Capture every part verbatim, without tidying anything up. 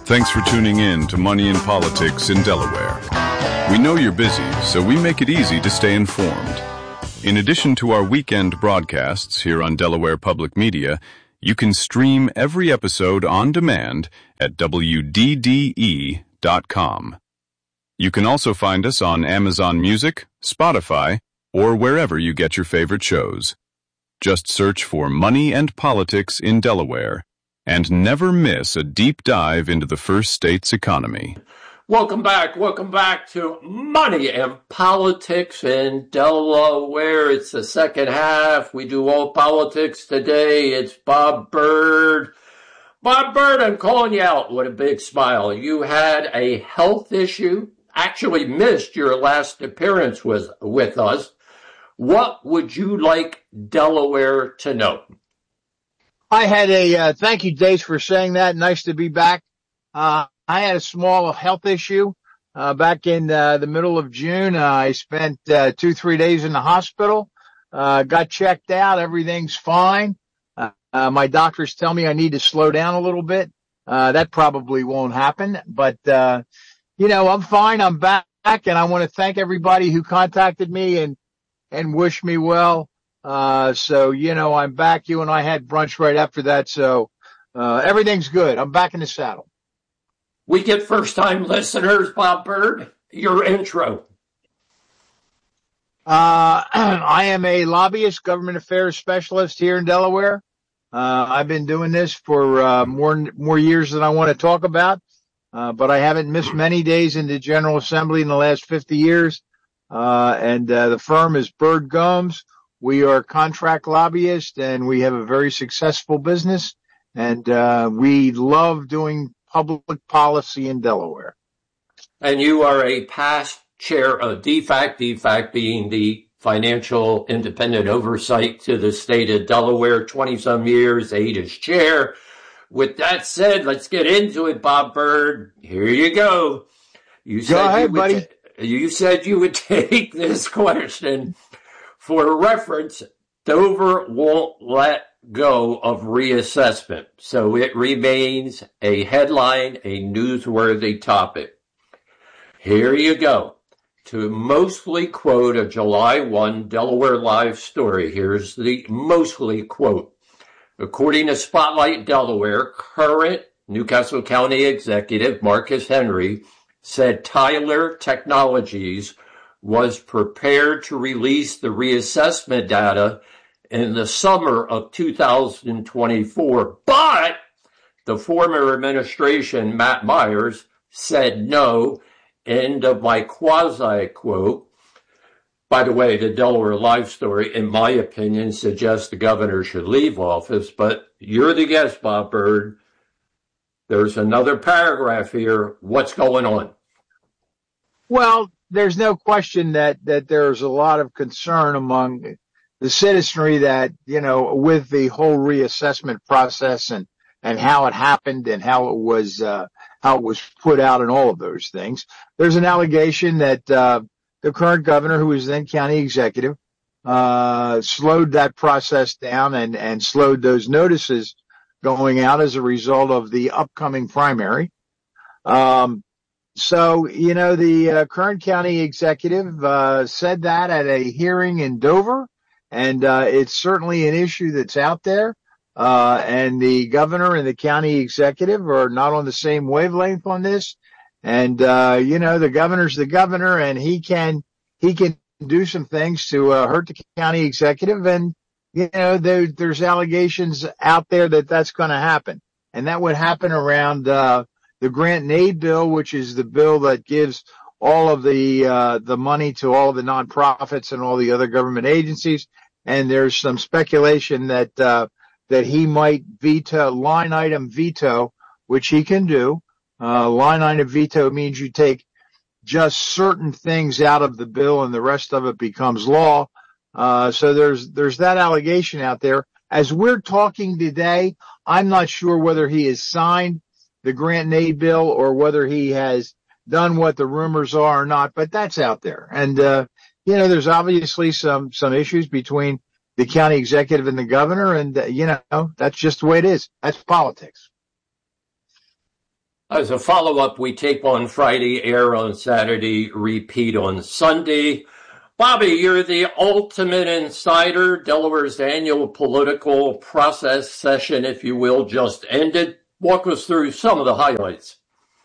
Thanks for tuning in to Money and Politics in Delaware. We know you're busy, so we make it easy to stay informed. In addition to our weekend broadcasts here on Delaware Public Media, you can stream every episode on demand at W D D E dot com. You can also find us on Amazon Music, Spotify, or wherever you get your favorite shows. Just search for Money and Politics in Delaware, and never miss a deep dive into the first state's economy. Welcome back. Welcome back to Money and Politics in Delaware. It's the second half. We do all politics today. It's Bob Byrd. Bob Byrd, I'm calling you out with a big smile. You had a health issue, actually missed your last appearance with, with us. What would you like Delaware to know? I had a, uh, thank you, Dace, for saying that. Nice to be back. Uh, I had a small health issue, uh, back in, uh, the middle of June. Uh, I spent, uh, two, three days in the hospital, uh, got checked out. Everything's fine. Uh, uh, my doctors tell me I need to slow down a little bit. Uh, that probably won't happen, but, uh, you know, I'm fine. I'm back, and I want to thank everybody who contacted me and, and wished me well. Uh, so, you know, I'm back. You and I had brunch right after that. So, uh, everything's good. I'm back in the saddle. We get first-time listeners, Bob Byrd. Your intro. Uh, I am a lobbyist, government affairs specialist here in Delaware. Uh, I've been doing this for, uh, more, more years than I want to talk about. Uh, but I haven't missed many days in the General Assembly in the last fifty years. Uh, and, uh, the firm is Byrd Gomes. We are contract lobbyists, and we have a very successful business. And, uh, we love doing public policy in Delaware. And you are a past chair of D FAC, D FAC being the Financial Independent Oversight to the state of Delaware, twenty-some years, eight as chair. With that said, let's get into it, Bob Byrd. Here you go. You said go ahead, you would buddy. Ta- you said you would take this question. For reference, Dover won't let go of reassessment, so it remains a headline, a newsworthy topic. Here you go. To mostly quote a July first Delaware Live story, here's the mostly quote. According to Spotlight Delaware, current Newcastle County Executive Marcus Henry said Tyler Technologies was prepared to release the reassessment data in the summer of two thousand twenty-four, but the former administration, Matt Myers, said no. End of my quasi-quote. By the way, the Delaware Live story, in my opinion, suggests the governor should leave office, but you're the guest, Bob Byrd. There's another paragraph here. What's going on? Well, there's no question that, that there's a lot of concern among the citizenry that, you know, with the whole reassessment process and, and how it happened and how it was, uh, how it was put out and all of those things. There's an allegation that, uh, the current governor, who is then county executive, uh, slowed that process down and, and slowed those notices going out as a result of the upcoming primary. Um, So, you know, the uh, current county executive uh, said that at a hearing in Dover, and uh, it's certainly an issue that's out there. Uh, and the governor and the county executive are not on the same wavelength on this. And, uh, you know, the governor's the governor, and he can he can do some things to uh, hurt the county executive. And, you know, there, there's allegations out there that that's going to happen. And that would happen around uh the grant and aid bill, which is the bill that gives all of the, uh, the money to all the nonprofits and all the other government agencies. And there's some speculation that, uh, that he might veto, line item veto, which he can do. Uh, line item veto means you take just certain things out of the bill and the rest of it becomes law. Uh, so there's, there's that allegation out there. As we're talking today, I'm not sure whether he has signed the grant and aid bill or whether he has done what the rumors are or not, but that's out there. And, uh, you know, there's obviously some, some issues between the county executive and the governor. And, uh, you know, that's just the way it is. That's politics. As a follow-up, we tape on Friday, air on Saturday, repeat on Sunday. Bobby, you're the ultimate insider. Delaware's annual political process session, if you will, just ended. Walk us through some of the highlights.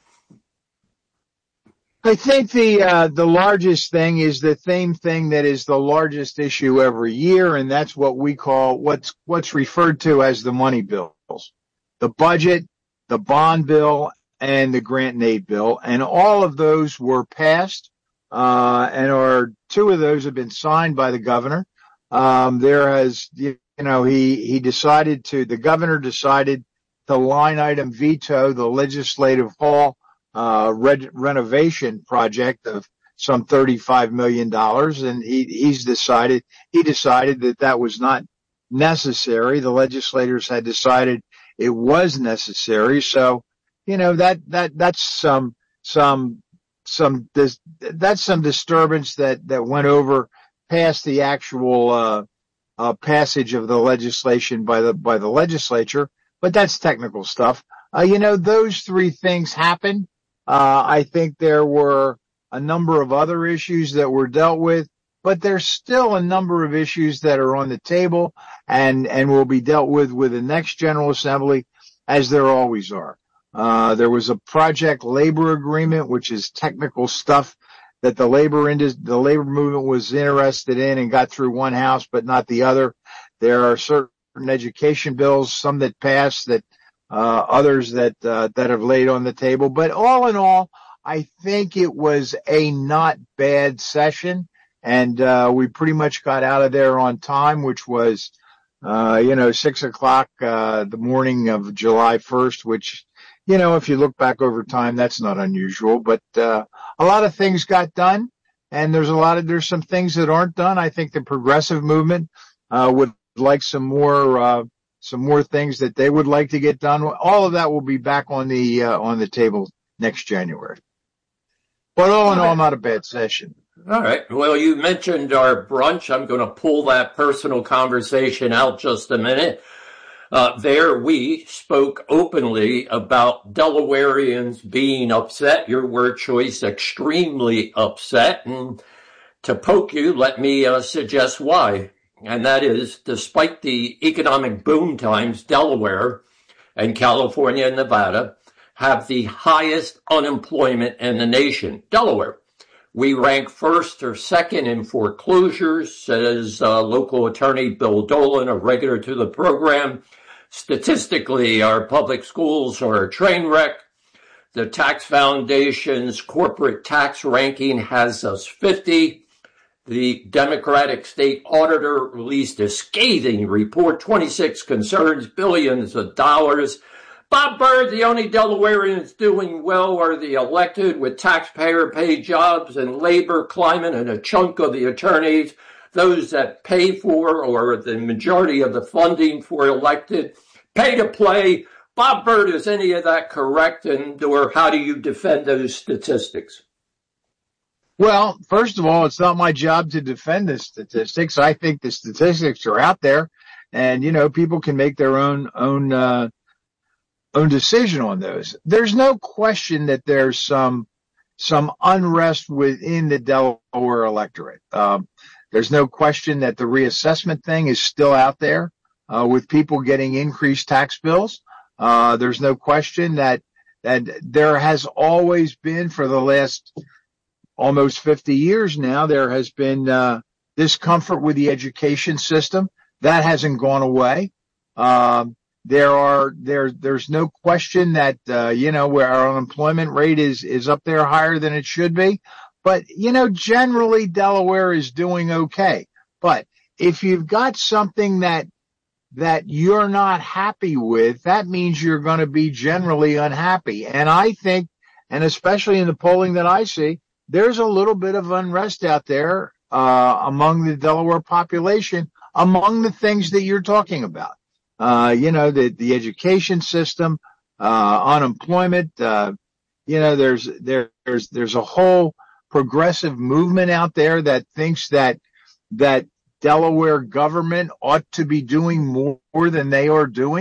I think the uh, the largest thing is the same thing that is the largest issue every year, and that's what we call what's what's referred to as the money bills, the budget, the bond bill, and the grant and aid bill, and all of those were passed, uh, and are two of those have been signed by the governor. Um, there has, you know, he he decided to the governor decided to line item veto the legislative hall uh, re- renovation project of some thirty-five million dollars. And he, he's decided, he decided that that was not necessary. The legislators had decided it was necessary. So, you know, that, that, that's some, some, some, this, that's some disturbance that, that went over past the actual, uh, uh, passage of the legislation by the, by the legislature. But that's technical stuff. Uh, you know, those three things happened. Uh, I think there were a number of other issues that were dealt with, but there's still a number of issues that are on the table and, and will be dealt with with the next General Assembly, as there always are. Uh, there was a project labor agreement, which is technical stuff that the labor indus- the labor movement was interested in and got through one house, but not the other. There are certain education bills, some that passed, that uh, others that uh, that have laid on the table. But all in all, I think it was a not bad session, and uh, we pretty much got out of there on time, which was, uh, you know, six o'clock uh, the morning of July first, which, you know, if you look back over time, that's not unusual. But uh, a lot of things got done, and there's a lot of there's some things that aren't done. I think the progressive movement uh, would like some more uh, some more things that they would like to get done. All of that will be back on the uh, on the table next January. But all in all, not a bad session. All right. Well, you mentioned our brunch. I'm going to pull that personal conversation out just a minute. Uh, there we spoke openly about Delawareans being upset, your word choice, extremely upset. And to poke you, let me uh, suggest why. And that is, despite the economic boom times, Delaware and California and Nevada have the highest unemployment in the nation. Delaware, we rank first or second in foreclosures, says uh, local attorney Bill Dolan, a regular to the program. Statistically, our public schools are a train wreck. The Tax Foundation's corporate tax ranking has us fifty. The Democratic state auditor released a scathing report, twenty-six concerns, billions of dollars. Bob Byrd, the only Delawareans doing well are the elected with taxpayer-paid jobs and labor climate, and a chunk of the attorneys, those that pay for or the majority of the funding for elected, pay to play. Bob Byrd, is any of that correct, and or how do you defend those statistics? Well, first of all, it's not my job to defend the statistics. I think the statistics are out there, and, you know, people can make their own, own, uh, own decision on those. There's no question that there's some, some unrest within the Delaware electorate. Um, there's no question that the reassessment thing is still out there, uh, with people getting increased tax bills. Uh, there's no question that, that there has always been, for the last almost fifty years now, there has been uh, discomfort with the education system. That hasn't gone away. Um, there are there there's no question that uh, you know, where our unemployment rate is is up there higher than it should be. But, you know, generally Delaware is doing okay. But if you've got something that that you're not happy with, that means you're going to be generally unhappy. And I think, and especially in the polling that I see, there's a little bit of unrest out there uh, among the Delaware population, among the things that you're talking about. Uh, you know, the, the education system, uh, unemployment, uh, you know, there's, there, there's, there's a whole progressive movement out there that thinks that, that Delaware government ought to be doing more than they are doing.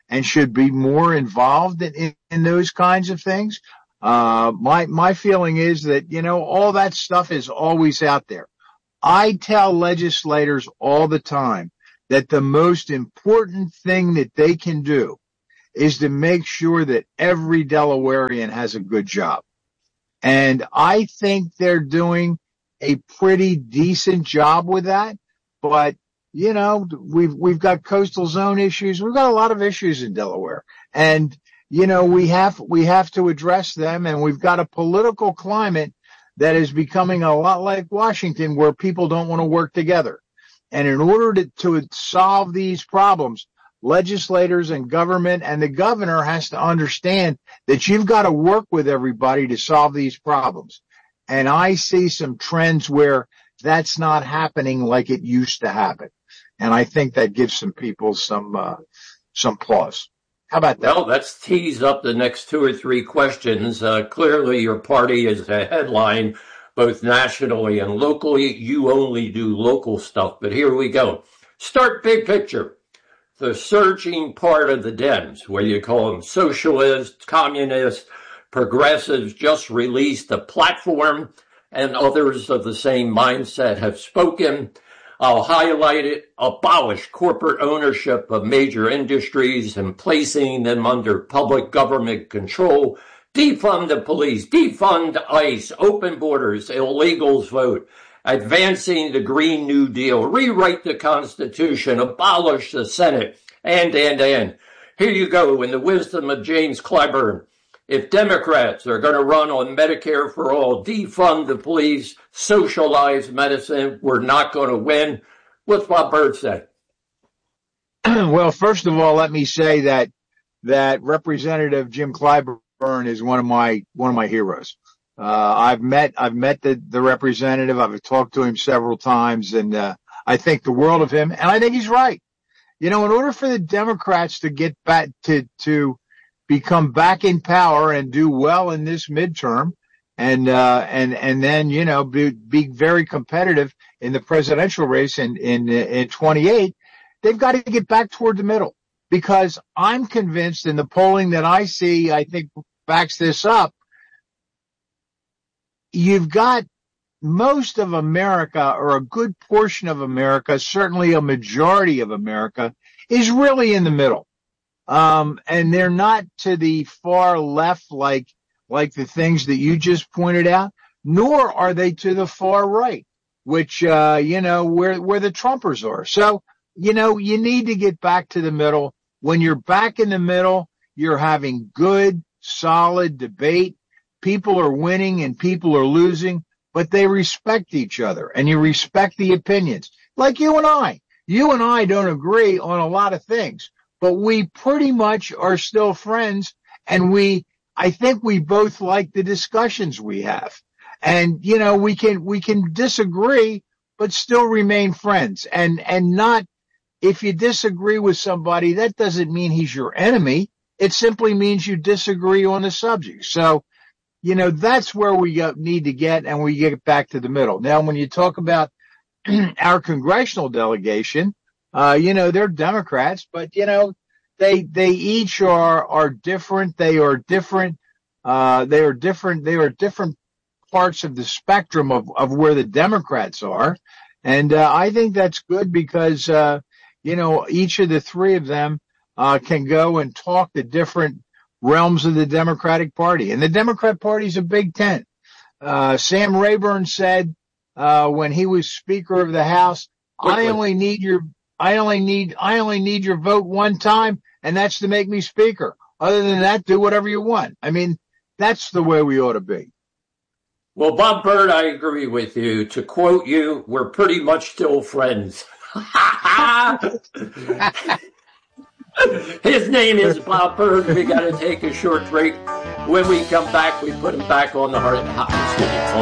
and should be more involved in, in, in those kinds of things. Uh, my, my feeling is that, you know, all that stuff is always out there. I tell legislators all the time that the most important thing that they can do is to make sure that every Delawarean has a good job. And I think they're doing a pretty decent job with that. But, you know, we've, we've got coastal zone issues. We've got a lot of issues in Delaware. And, you know, we have, we have to address them. And we've got a political climate that is becoming a lot like Washington, where people don't want to work together. And in order to, to solve these problems, legislators and government and the governor has to understand that you've got to work with everybody to solve these problems. And I see some trends where that's not happening like it used to happen. And I think that gives some people some, uh, some pause. How about that? Well, let's tease up the next two or three questions. Uh, clearly, your party is a headline, both nationally and locally. You only do local stuff, but here we go. Start big picture. The surging part of the Dems, whether you call them socialists, communists, progressives, just released a platform, and others of the same mindset have spoken. I'll highlight it. Abolish corporate ownership of major industries and placing them under public government control. Defund the police. Defund ICE. Open borders. Illegals vote. Advancing the Green New Deal. Rewrite the Constitution. Abolish the Senate. And, and, and. Here you go. In the wisdom of James Clyburn. If Democrats are going to run on Medicare for all, defund the police, socialize medicine, we're not going to win. What's Bob Byrd say? Well, first of all, let me say that that Representative Jim Clyburn is one of my one of my heroes. Uh, I've met I've met the the representative. I've talked to him several times, and uh, I think the world of him. And I think he's right. You know, in order for the Democrats to get back to to become back in power and do well in this midterm, and uh, and and then you know be, be very competitive in the presidential race in in in twenty-eight, they've got to get back toward the middle. Because I'm convinced, in the polling that I see, I think backs this up. You've got most of America, or a good portion of America, certainly a majority of America, is really in the middle. Um, and they're not to the far left like, like the things that you just pointed out, nor are they to the far right, which, uh, you know, where, where the Trumpers are. So, you know, you need to get back to the middle. When you're back in the middle, you're having good, solid debate. People are winning and people are losing, but they respect each other, and you respect the opinions. Like you and I. You and I don't agree on a lot of things, but we pretty much are still friends, and we, I think we both like the discussions we have. And, you know, we can, we can disagree, but still remain friends. And, and not, if you disagree with somebody, that doesn't mean he's your enemy. It simply means you disagree on the subject. So, you know, that's where we need to get, and we get back to the middle. Now, when you talk about our congressional delegation, uh, you know, they're Democrats, but, you know, they, they each are, are different. They are different. Uh, they are different. They are different parts of the spectrum of, of where the Democrats are. And, uh, I think that's good because, uh, you know, each of the three of them, uh, can go and talk to different realms of the Democratic Party. And the Democrat Party is a big tent. Uh, Sam Rayburn said, uh, when he was Speaker of the House, I only need your, I only need, I only need your vote one time, and that's to make me Speaker. Other than that, do whatever you want. I mean, that's the way we ought to be. Well, Bob Byrd, I agree with you. To quote you, we're pretty much still friends. His name is Bob Byrd. We got to take a short break. When we come back, we put him back on the hard, excuse me,